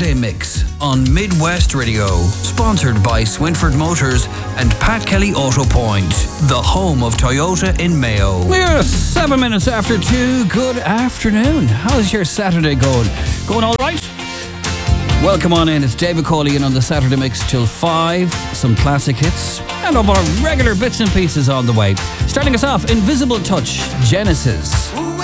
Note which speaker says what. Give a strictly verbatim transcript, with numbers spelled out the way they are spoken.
Speaker 1: Saturday Mix on Midwest Radio. Sponsored by Swinford Motors and Pat Kelly Auto Point, the home of Toyota in Mayo.
Speaker 2: We're seven minutes after two. Good afternoon. How's your Saturday going? Going all right? Welcome on in. It's David Cawley in on the Saturday Mix till five. Some classic hits and of our regular bits and pieces on the way. Starting us off, Invisible Touch, Genesis.